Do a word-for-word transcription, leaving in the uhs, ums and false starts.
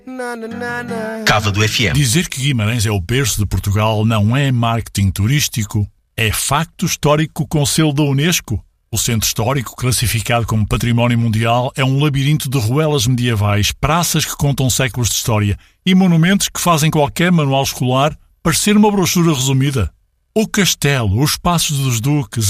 Cava do F M. Dizer que Guimarães é o berço de Portugal não é marketing turístico, é facto histórico com selo da Unesco. O centro histórico, classificado como Património Mundial, é um labirinto de ruelas medievais, praças que contam séculos de história e monumentos que fazem qualquer manual escolar parecer uma brochura resumida. O castelo, os passos dos duques,